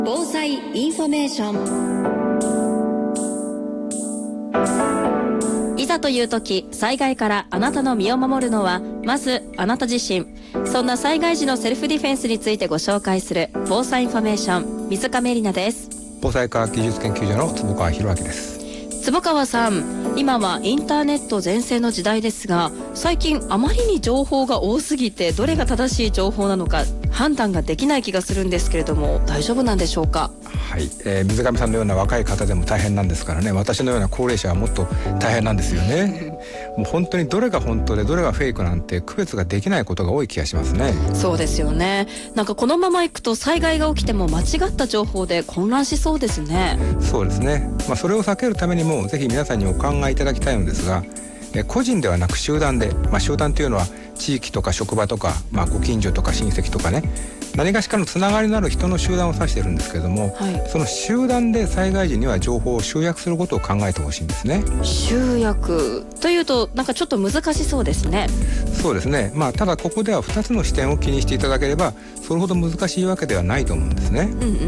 防災インフォメーション。いざという時、災害からあなたの身を守るのはまずあなた自身。そんな災害時のセルフディフェンスについてご紹介する防災インフォメーション、水亀里奈です。 防災科学技術研究所の坪川博明です。 坪川さん、今はインターネット全盛の時代ですが、最近あまりに情報が多すぎてどれが正しい情報なのか判断ができない気がするんですけれども、大丈夫なんでしょうか？ はい、水上さんのような若い方でも大変なんですからね、私のような高齢者はもっと大変なんですよねもう本当にどれが本当でどれがフェイクなんて区別ができないことが多い気がしますね。 そうですよね。なんかこのままいくと災害が起きても間違った情報で混乱しそうですね。 そうですね、それを避けるためにもぜひ皆さんにお考えいただきたいのですが、個人ではなく集団で、集団というのは地域とか職場とか、ご近所とか親戚とかね、何かしらのつながりのある人の集団を指しているんですけれども、その集団で災害時には情報を集約することを考えてほしいんですね。 集約というとなんかちょっと難しそうですね。 そうですね、ただここでは2つの視点を気にしていただければそれほど難しいわけではないと思うんですね。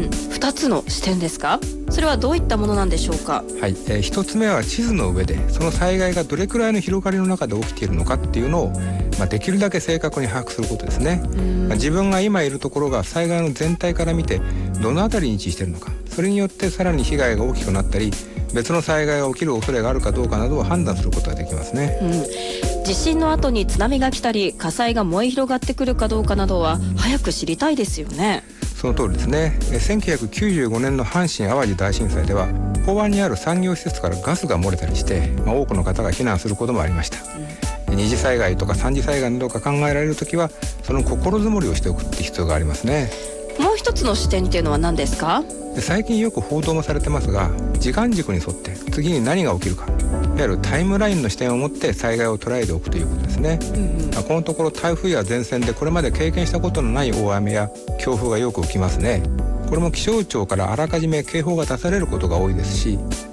2つの視点ですか？それはどういったものなんでしょうか？ はい、1つ目は地図の上でその災害がどれくらいの広がりの中で起きているのかっていうのを、できるだけ正確に把握することですね。自分が今いるところが災害の全体から見てどのあたりに位置しているのか、それによってさらに被害が大きくなったり別の災害が起きる恐れがあるかどうかなどを判断することができますね。 地震の後に津波が来たり火災が燃え広がってくるかどうかなどは早く知りたいですよね。 その通りですね。1995年の阪神・淡路大震災では港湾にある産業施設からガスが漏れたりして、多くの方が避難することもありました。二次災害とか三次災害などが考えられるときはその心づもりをしておくって必要がありますね。 もう一つの視点っていうのは何ですか？ 最近よく報道もされてますが、時間軸に沿って次に何が起きるか、いわゆるタイムラインの視点を持って災害を捉えておくということですね。このところ台風や前線でこれまで経験したことのない大雨や強風がよく起きますね。これも気象庁からあらかじめ警報が出されることが多いですし、